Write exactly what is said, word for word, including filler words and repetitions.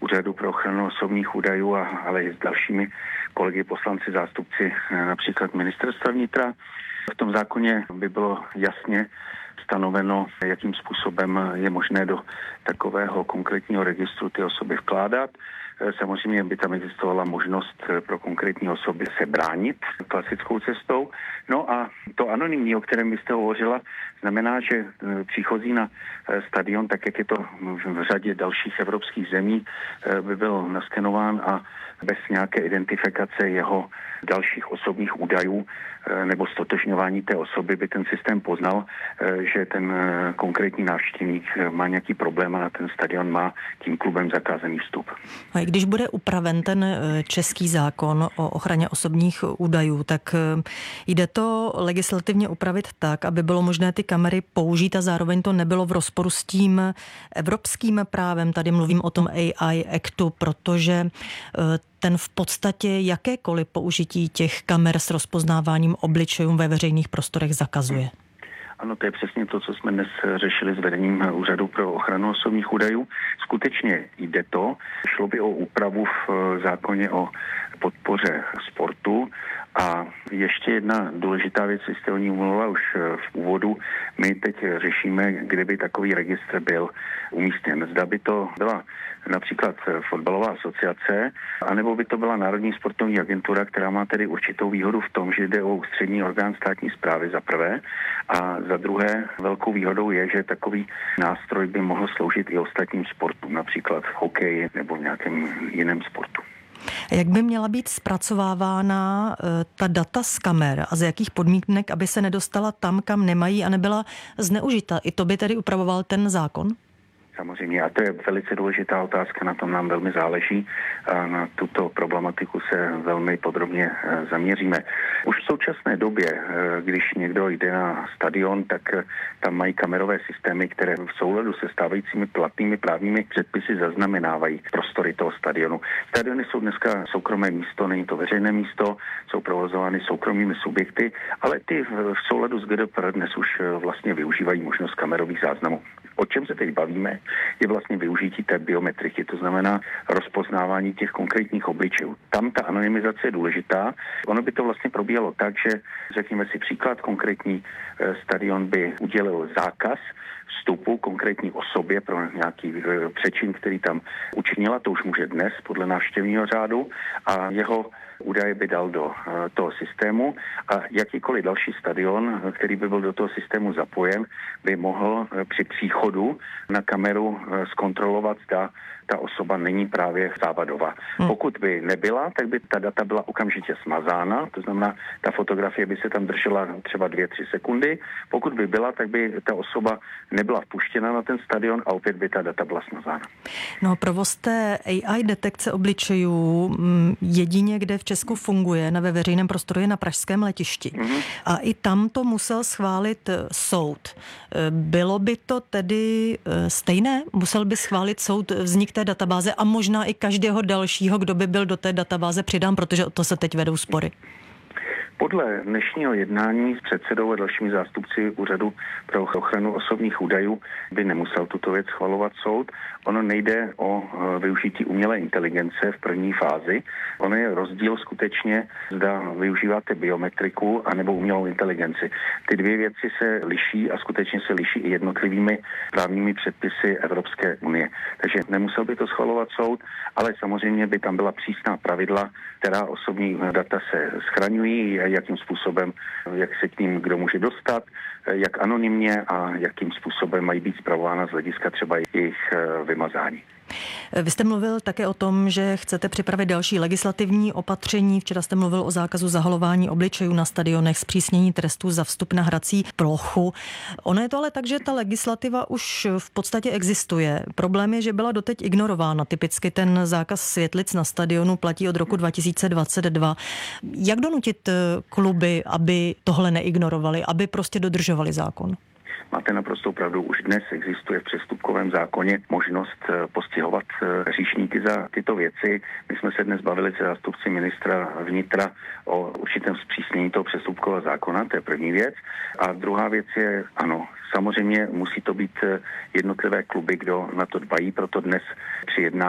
Úřadu pro ochranu osobních údajů, a, ale i s dalšími kolegy poslanci, zástupci například ministerstva vnitra. V tom zákoně by bylo jasně stanoveno, jakým způsobem je možné do takového konkrétního registru ty osoby vkládat. Samozřejmě by tam existovala možnost pro konkrétní osoby se bránit klasickou cestou. No a to anonymní, o kterém byste hovořila, znamená, že příchozí na stadion, tak jak je to v řadě dalších evropských zemí, by byl naskenován a bez nějaké identifikace jeho dalších osobních údajů nebo stotožňování té osoby by ten systém poznal, že ten konkrétní návštěvník má nějaký problém a na ten stadion má tím klubem zakázaný vstup. A i když bude upraven ten český zákon o ochraně osobních údajů, tak jde to legislativně upravit tak, aby bylo možné ty kamery použít a zároveň to nebylo v rozporu s tím evropským právem. Tady mluvím o tom A I Actu, protože ten v podstatě jakékoliv použití těch kamer s rozpoznáváním obličejů ve veřejných prostorech zakazuje. Ano, to je přesně to, co jsme dnes řešili s vedením Úřadu pro ochranu osobních údajů. Skutečně jde to. Šlo by o úpravu v zákoně o podpoře sportu. A ještě jedna důležitá věc, jste o ní mluvila už v úvodu, my teď řešíme, kde by takový registr byl umístěn. Zda by to byla například fotbalová asociace, anebo by to byla Národní sportovní agentura, která má tedy určitou výhodu v tom, že jde o ústřední orgán státní správy za prvé, a za druhé velkou výhodou je, že takový nástroj by mohl sloužit i ostatním sportům, například v hokeji nebo v nějakém jiném sportu. Jak by měla být zpracovávána ta data z kamer a z jakých podmínek, aby se nedostala tam, kam nemají a nebyla zneužita? I to by tedy upravoval ten zákon? Samozřejmě, a to je velice důležitá otázka, na tom nám velmi záleží a na tuto problematiku se velmi podrobně zaměříme. Už v současné době, když někdo jde na stadion, tak tam mají kamerové systémy, které v souladu se stávajícími platnými právními předpisy zaznamenávají prostory toho stadionu. Stadiony jsou dneska soukromé místo, není to veřejné místo, jsou provozovány soukromými subjekty, ale ty v souladu s G D P R dnes už vlastně využívají možnost kamerových záznamů. O čem se teď bavíme, je vlastně využití té biometriky, to znamená rozpoznávání těch konkrétních obličejů. Tam ta anonymizace je důležitá. Ono by to vlastně probíhalo tak, že řekněme si příklad, konkrétní stadion by udělil zákaz vstupu konkrétní osobě pro nějaký přečin, který tam učinila, to už může dnes podle návštěvního řádu, a jeho údaje by dal do toho systému a jakýkoliv další stadion, který by byl do toho systému zapojen, by mohl při příchodu na kameru zkontrolovat, zda ta osoba není právě závadová. Hmm. Pokud by nebyla, tak by ta data byla okamžitě smazána, to znamená, ta fotografie by se tam držela třeba dvě, tři sekundy. Pokud by byla, tak by ta osoba nebyla vpuštěna na ten stadion a opět by ta data byla smazána. No, provoz té A I detekce obličejů jedině, kde v Česku funguje na ve veřejném prostoru, je na pražském letišti. Hmm. A i tam to musel schválit soud. Bylo by to tedy stejné? Musel by schválit soud vznik té databáze a možná i každého dalšího, kdo by byl do té databáze přidán, protože o to se teď vedou spory. Podle dnešního jednání s předsedou a dalšími zástupci Úřadu pro ochranu osobních údajů by nemusel tuto věc schvalovat soud. Ono nejde o využití umělé inteligence v první fázi. Ono je rozdíl skutečně, zda využíváte biometriku anebo umělou inteligenci. Ty dvě věci se liší a skutečně se liší i jednotlivými právními předpisy Evropské unie. Takže nemusel by to schvalovat soud, ale samozřejmě by tam byla přísná pravidla, která osobní data se schraňují, jakým způsobem, jak se k ním kdo může dostat, jak anonymně a jakým způsobem mají být spravována z hlediska třeba jejich vymazání. Vy jste mluvil také o tom, že chcete připravit další legislativní opatření. Včera jste mluvil o zákazu zahalování obličejů na stadionech, zpřísnění trestů za vstup na hrací plochu. Ono je to ale tak, že ta legislativa už v podstatě existuje. Problém je, že byla doteď ignorována. Typicky ten zákaz světlic na stadionu platí od roku dva tisíce dvacet dva. Jak donutit kluby, aby tohle neignorovali, aby prostě dodržovali zákon? Máte naprostou pravdu, už dnes existuje v přestupkovém zákoně možnost postihovat hříšníky za tyto věci. My jsme se dnes bavili se zástupci ministra vnitra o určitém zpřísnění toho přestupkového zákona, to je první věc. A druhá věc je, ano, samozřejmě musí to být jednotlivé kluby, kdo na to dbají, proto dnes při jednání